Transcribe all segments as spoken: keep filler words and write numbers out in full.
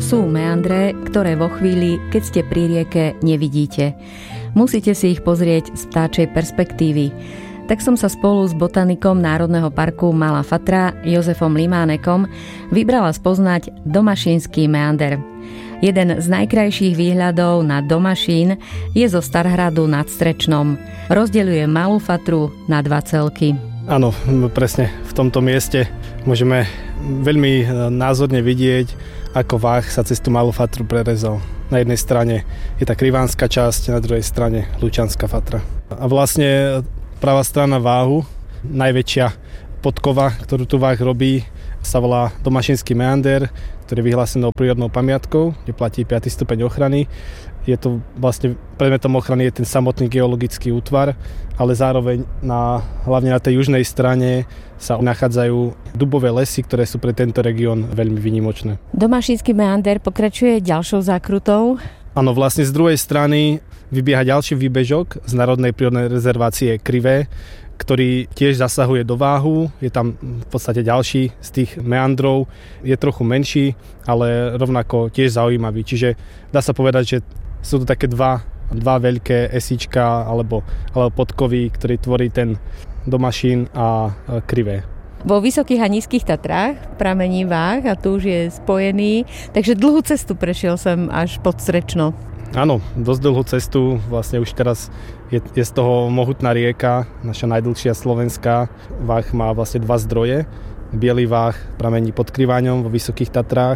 Sú meandre, ktoré vo chvíli, keď ste pri rieke, nevidíte. Musíte si ich pozrieť z vtáčej perspektívy. Tak som sa spolu s botanikom Národného parku Malá Fatra, Jozefom Limánekom, vybrala spoznať Domašínsky meander. Jeden z najkrajších výhľadov na Domašín je zo Starhradu nad Strečnom. Rozdeľuje Malú Fatru na dva celky. Áno, presne v tomto mieste môžeme veľmi názorne vidieť, ako váh sa cez tú Malú Fatru prerezal. Na jednej strane je tá krivánska časť, na druhej strane Lučanská Fatra. A vlastne pravá strana váhu, najväčšia podkova, ktorú tu váh robí, sa volá Domašínsky meander, ktorý je vyhlásenou prírodnou pamiatkou, kde platí piaty stupeň ochrany. Je to vlastne predmetom ochrany je ten samotný geologický útvar, ale zároveň na, hlavne na tej južnej strane sa nachádzajú dubové lesy, ktoré sú pre tento región veľmi výnimočné. Domašínsky meander pokračuje ďalšou zákrutou. Áno, vlastne z druhej strany vybieha ďalší výbežok z Národnej prírodnej rezervácie Krivé, ktorý tiež zasahuje do váhu. Je tam v podstate ďalší z tých meandrov. Je trochu menší, ale rovnako tiež zaujímavý. Čiže dá sa povedať, že sú to také dva, dva veľké esíčka alebo, alebo podkovy, ktorý tvorí ten Domašín a Krivé. Vo Vysokých a Nízkych Tatrách pramení váh a tu už je spojený, takže dlhú cestu prešiel sem až pod Strečno. Áno, dosť dlhú cestu, vlastne už teraz je, je z toho mohutná rieka, naša najdlhšia slovenská. Váh má vlastne dva zdroje. Bielý váh pramení pod Kriváňom vo Vysokých Tatrách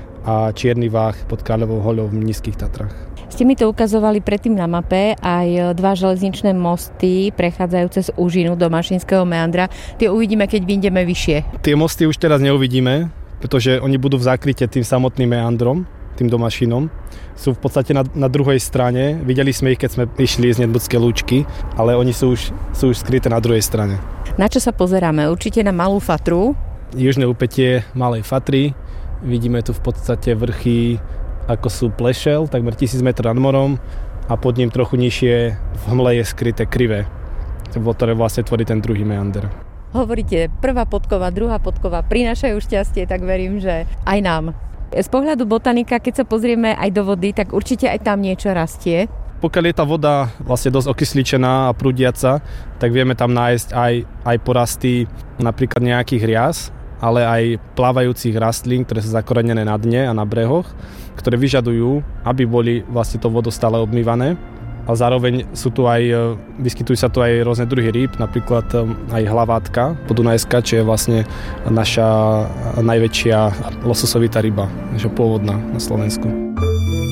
a čierny váh pod Kráľovou hoľou v Nízkych Tatrách. Ste mi to ukazovali predtým na mape, aj dva železničné mosty prechádzajúce z úžinu Domašínskeho meandra. Tie uvidíme, keď vyjdeme vyššie. Tie mosty už teraz neuvidíme, pretože oni budú v zákryte tým samotným meandrom, tým Domašínom. Sú v podstate na, na druhej strane. Videli sme ich, keď sme išli z Nedmudskej Lúčky, ale oni sú už, sú už skryté na druhej strane. Na čo sa pozeráme? Určite na Malú Fatru. Južné úpätie Malej Fatry. Vidíme tu v podstate vrchy, ako sú Plešel, takmer tisíc metrov nad morom, a pod ním trochu nižšie v hmle je skryté Krivé, ktoré vlastne tvorí ten druhý meander. Hovoríte, prvá podkova, druhá podkova prinášajú šťastie, tak verím, že aj nám. Z pohľadu botanika, keď sa pozrieme aj do vody, tak určite aj tam niečo rastie. Pokiaľ je tá voda vlastne dosť okysličená a prúdiaca, tak vieme tam nájsť aj, aj porasty napríklad nejakých rias, ale aj plávajúcich rastlín, ktoré sú zakorenené na dne a na brehoch, ktoré vyžadujú, aby boli vlastne to vodou stále obmývané. A zároveň sú tu aj, vyskytujú sa tu aj rôzne druhy rýb, napríklad aj hlavátka podunajská, čo je vlastne naša najväčšia lososovitá ryba, naša pôvodná na Slovensku.